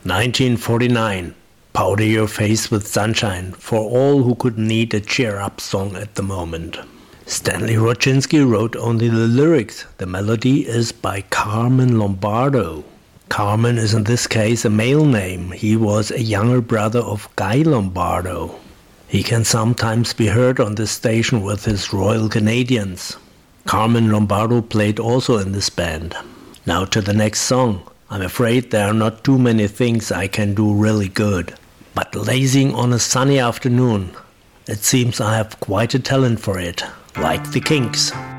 1949. Powder Your Face with Sunshine for all who could need a cheer-up song at the moment. Stanley Rodzinski wrote only the lyrics. The melody is by Carmen Lombardo. Carmen is in this case a male name. He was a younger brother of Guy Lombardo. He can sometimes be heard on this station with his Royal Canadians. Carmen Lombardo played also in this band. Now to the next song. I'm afraid there are not too many things I can do really good. But lazing on a sunny afternoon, it seems I have quite a talent for it, like the Kinks.